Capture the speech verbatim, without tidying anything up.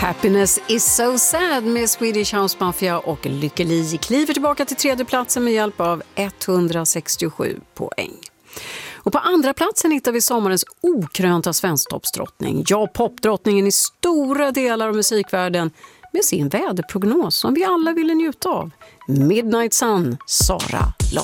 Happiness is so sad med Swedish House Mafia och Lykke Li kliver tillbaka till tredje platsen med hjälp av etthundrasextiosju poäng. Och på andra platsen hittar vi sommarens okrönta svensktoppsdrottning, ja popdrottningen i stora delar av musikvärlden med sin väderprognos som vi alla ville njuta av. Midnight Sun, Sara Larsson.